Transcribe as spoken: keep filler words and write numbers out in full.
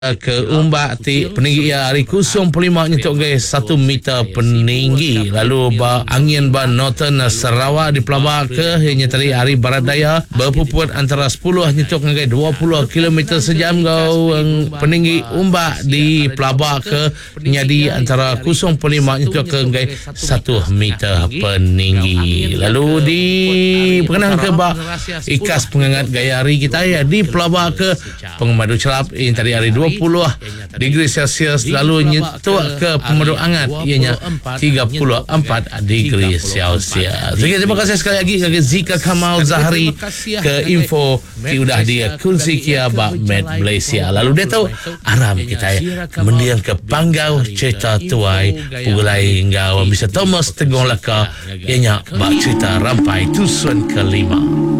ke umbak ti peninggi ya hari kosong puluh lima nyetuk guys satu meter peninggi. Lalu ba angin ba northern Sarawak di Pelabak ke hanya tadi hari barat daya berpupuan antara sepuluh nyetuk guys dua puluh kilometer sejam kau peninggi umbak di Pelabak ke jadi antara kosong puluh lima nyetuk ke guys satu meter peninggi. Lalu di pengenang ke ba ikas pengangat gaya hari kita ya di Pelabak ke pengmadu celap ini tadi hari dua puluh degree Celsius. Lalu nyetuk ke pemadu hangat ianya tiga puluh empat degree Celsius. Jadi terima kasih sekali lagi kepada Zika Kamal Zahari ke info ki udah dia kunci kia ba Med Malaysia. Lalu dia tahu aram kita ya mendiang ke Panggau cerita tuai pugulai hingga bisa Thomas Teguh Laka ianya ba cerita rampai tusuan kelima.